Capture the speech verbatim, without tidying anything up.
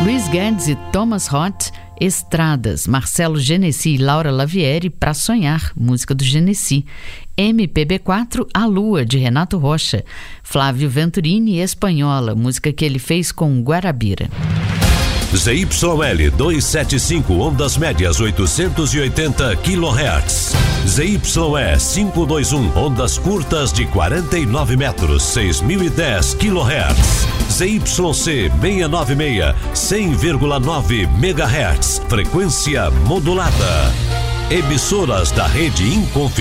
Luiz Guedes e Thomas Roth, Estradas. Marcelo Genesi e Laura Lavieri, Pra Sonhar, música do Genesi. M P B quatro, A Lua, de Renato Rocha. Flávio Venturini, Espanhola, música que ele fez com Guarabira. Z Y L duzentos e setenta e cinco, ondas médias oitocentos e oitenta quilohertz. Z Y E quinhentos e vinte e um, ondas curtas de quarenta e nove metros, seis mil e dez quilohertz. Z Y C seiscentos e noventa e seis, cem vírgula nove megahertz, frequência modulada. Emissoras da rede Inconfidência.